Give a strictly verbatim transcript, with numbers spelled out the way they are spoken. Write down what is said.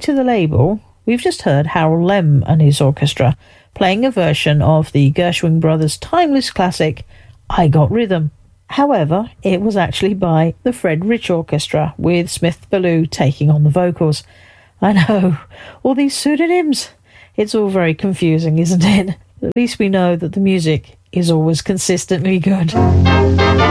to the label, we've just heard Harold Lem and his orchestra playing a version of the Gershwin Brothers' timeless classic, I Got Rhythm. However, it was actually by the Fred Rich Orchestra, with Smith Ballou taking on the vocals. I know, all these pseudonyms. It's all very confusing, isn't it? At least we know that the music is always consistently good.